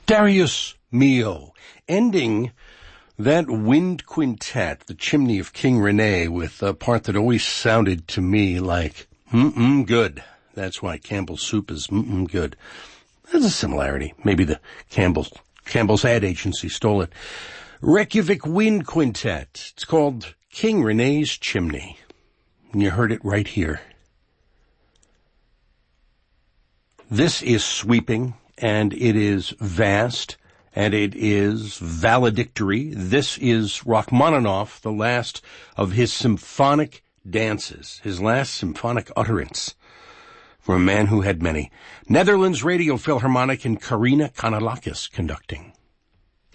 Darius Milhaud, ending that wind quintet, The Chimney of King Rene, with a part that always sounded to me like, good. That's why Campbell's soup is good. There's a similarity. Maybe the Campbell's ad agency stole it. Reykjavik Wind Quintet. It's called King Rene's Chimney. And you heard it right here. This is sweeping, and it is vast, and it is valedictory. This is Rachmaninoff, the last of his symphonic dances, his last symphonic utterance, from a man who had many. Netherlands Radio Philharmonic and Karina Kanalakis conducting.